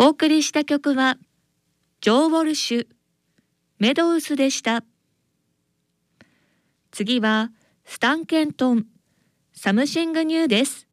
お送りした曲はジョー・ウォルシュ、メドウスでした。次はスタンケントン、サムシングニューです。